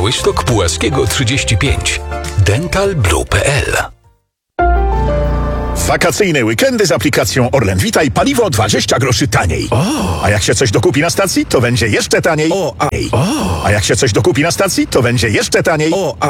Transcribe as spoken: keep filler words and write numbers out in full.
Białystok Pułaskiego trzydzieści pięć. dental blue kropka p l. Wakacyjne weekendy z aplikacją Orlen Vita i paliwo dwadzieścia groszy taniej. O. A jak się coś dokupi na stacji, to będzie jeszcze taniej. O, a, A jak się coś dokupi na stacji, to będzie jeszcze taniej. o, a.